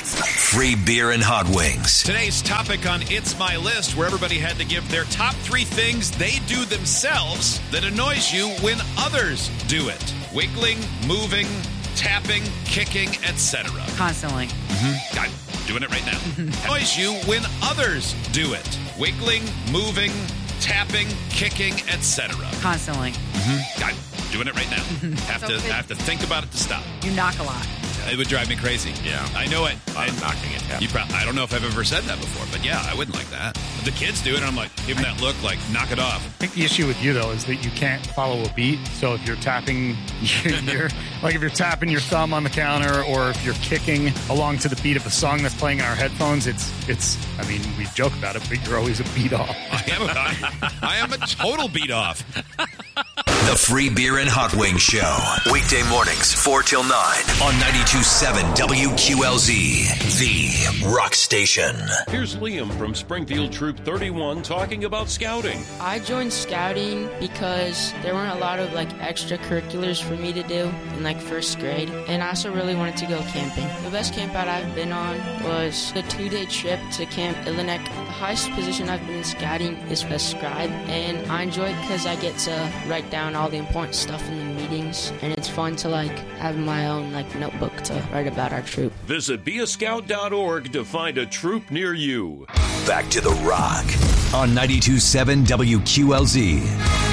Free beer and hot wings. Today's topic on It's My List, where everybody had to give their top 3 things they do themselves that annoys you when others do it. Wiggling, moving, tapping, kicking, etc. Constantly. I'm doing it right now. Annoys you when others do it. Wiggling, moving, tapping, kicking, etc. Constantly. I'm doing it right now. Have to think about it to stop. You knock a lot. It would drive me crazy. Yeah. I know it. I'm knocking it. I don't know if I've ever said that before, but yeah, I wouldn't like that. The kids do it, and I'm like, give them that look, like, knock it off. I think the issue with you, though, is that you can't follow a beat. So if you're tapping if you're tapping your thumb on the counter, or if you're kicking along to the beat of the song that's playing in our headphones, it's. I mean, we joke about it, but you're always a beat off. I am a total beat off. The Free Beer and Hot Wings Show. Weekday mornings, 4 till 9 on 92.7 WQLZ, the rock station. Here's Liam from Springfield Troop 31 talking about scouting. I joined scouting because there weren't a lot of extracurriculars for me to do in first grade, and I also really wanted to go camping. The best camp out I've been on was the 2-day trip to Camp Illenek. The highest position I've been in scouting is a scribe, and I enjoy it because I get to write down all the important stuff in the meetings, and it's fun to have my own notebook to write about our troop. Visit beascout.org to find a troop near you. Back to the rock on 92.7 WQLZ.